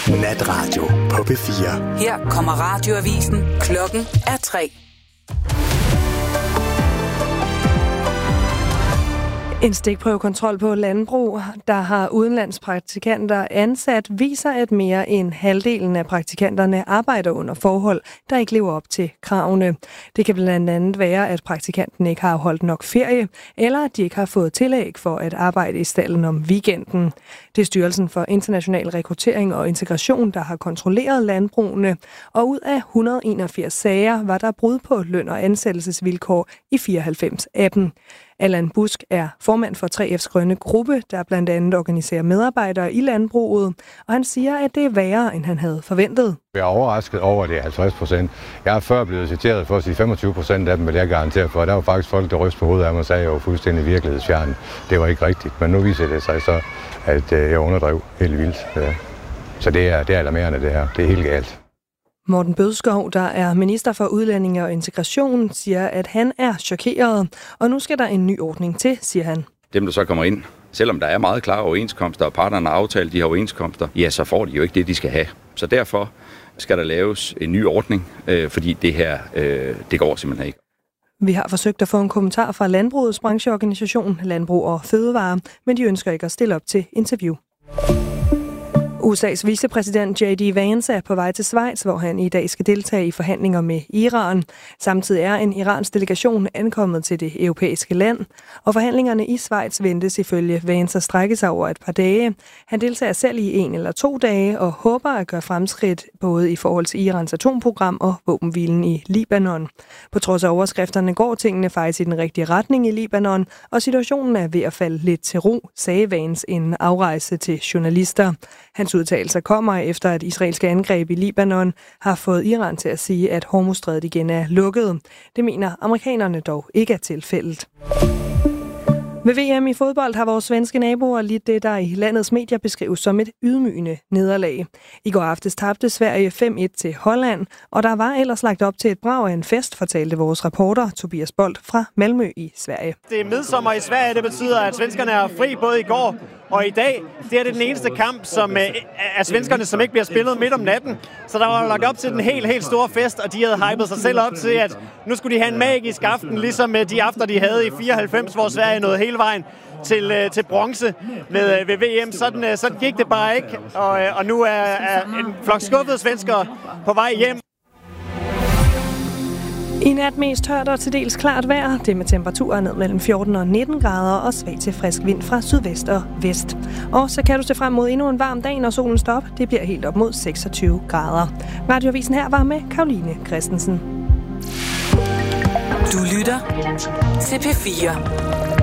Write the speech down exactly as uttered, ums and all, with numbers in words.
Natradio på P fire. Her kommer radioavisen. Klokken er tre. En stikprøvekontrol på landbrug, der har udenlandspraktikanter ansat, viser, at mere end halvdelen af praktikanterne arbejder under forhold, der ikke lever op til kravene. Det kan blandt andet være, at praktikanten ikke har holdt nok ferie, eller at de ikke har fået tillæg for at arbejde i stalden om weekenden. Det er Styrelsen for International Rekruttering og Integration, der har kontrolleret landbrugene, og ud af et hundrede og enogfirs sager var der brud på løn- og ansættelsesvilkår i fireoghalvfems af dem. Allan Busk er formand for tre F's grønne gruppe, der blandt andet organiserer medarbejdere i landbruget, og han siger, at det er værre, end han havde forventet. Jeg er overrasket over, at det er halvtreds procent. Jeg er før blevet citeret for at sige femogtyve procent af dem, vil jeg garantere for. Der var faktisk folk, der rystede på hovedet af mig og sagde, at jeg var fuldstændig virkelighedsfjern. Det var ikke rigtigt, men nu viser det sig så, at jeg underdrev helt vildt. Så det er, det er alarmerende, det her. Det er helt galt. Morten Bødskov, der er minister for udlændinge og integration, siger, at han er chokeret, og nu skal der en ny ordning til, siger han. Dem, der så kommer ind, selvom der er meget klare overenskomster, og parterne har aftalt de her overenskomster, ja, så får de jo ikke det, de skal have. Så derfor skal der laves en ny ordning, øh, fordi det her, øh, det går simpelthen ikke. Vi har forsøgt at få en kommentar fra landbrugets brancheorganisation, Landbrug og Fødevare, men de ønsker ikke at stille op til interview. U S A's vicepræsident J D Vance er på vej til Schweiz, hvor han i dag skal deltage i forhandlinger med Iran. Samtidig er en iransk delegation ankommet til det europæiske land, og forhandlingerne i Schweiz ventes ifølge Vance at strække sig over et par dage. Han deltager selv i en eller to dage og håber at gøre fremskridt både i forhold til Irans atomprogram og våbenhvilen i Libanon. På trods af overskrifterne går tingene faktisk i den rigtige retning i Libanon, og situationen er ved at falde lidt til ro, sagde Vance inden afrejse til journalister. Hans udtalelser kommer efter, at israelske angreb i Libanon har fået Iran til at sige, at Hormuzstrædet igen er lukket. Det mener amerikanerne dog ikke er tilfældet. Ved V M i fodbold har vores svenske naboer lidt det, der i landets medier beskrives som et ydmygende nederlag. I går aftes tabte Sverige fem et til Holland, og der var ellers lagt op til et brag af en fest, fortalte vores reporter Tobias Bolt fra Malmø i Sverige. Det er midsommer i Sverige, det betyder, at svenskerne er fri både i går og i dag. Det er det den eneste kamp som er svenskerne, som ikke bliver spillet midt om natten. Så der var lagt op til den helt, helt store fest, og de havde hypet sig selv op til, at nu skulle de have en magisk aften, ligesom de aftener, de havde i fireoghalvfems, hvor Sverige nåede hele vejen til, til bronze med, ved V M. Sådan, sådan gik det bare ikke, og, og nu er, er en flok skuffede svenskere på vej hjem. I nat mest tørt og til dels klart vejr. Det med temperaturer ned mellem fjorten og nitten grader og svag til frisk vind fra sydvest og vest. Og så kan du se frem mod endnu en varm dag, når solen står op. Det bliver helt op mod seksogtyve grader. Radioavisen her var med Karoline Christensen. Du lytter til P fire.